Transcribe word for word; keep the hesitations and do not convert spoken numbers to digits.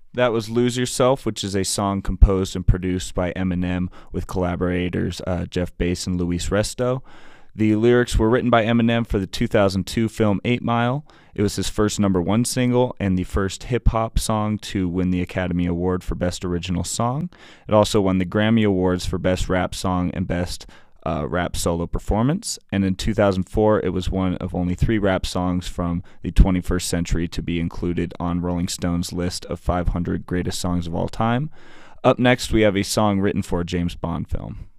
That was Lose Yourself, which is a song composed and produced by Eminem with collaborators uh, Jeff Bass and Luis Resto. The lyrics were written by Eminem for the two thousand two film eight Mile. It was his first number one single and the first hip-hop song to win the Academy Award for Best Original Song. It also won the Grammy Awards for Best Rap Song and Best uh, Rap Solo Performance. And in two thousand four, it was one of only three rap songs from the twenty-first century to be included on Rolling Stone's list of five hundred greatest songs of all time. Up next, we have a song written for a James Bond film.